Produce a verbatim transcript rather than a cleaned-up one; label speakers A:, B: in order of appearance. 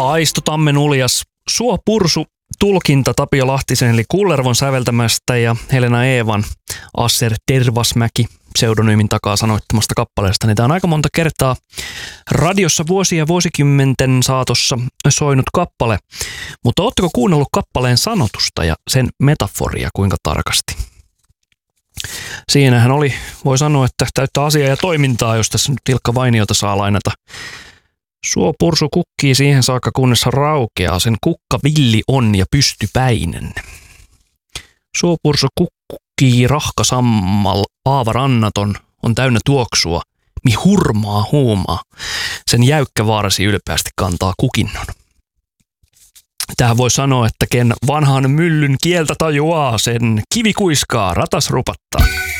A: Aisto Tammen uljas Suo Pursu tulkinta Tapio Lahtisen eli Kullervon säveltämästä ja Helena Eevan Asser Tervasmäki pseudonyymin takaa sanoittamasta kappaleesta. Niin tämä on aika monta kertaa radiossa vuosia ja vuosikymmenten saatossa soinut kappale. Mutta ootteko kuunnellut kappaleen sanotusta ja sen metaforia kuinka tarkasti? Siinähän oli, voi sanoa, että täyttä asiaa ja toimintaa, jos tässä nyt Ilkka Vainiota saa lainata. Suo Pursu kukkii siihen saakka, kunnes raukeaa. Sen kukka villi on ja pystypäinen. Suo Pursu kukkii rahkasammal, aava rannaton, on täynnä tuoksua, mi hurmaa huumaa. Sen jäykkä vaarasi ylpeästi kantaa kukinnon. Tähän voi sanoa, että ken vanhan myllyn kieltä tajuaa, sen kivi kuiskaa, ratas rupattaa.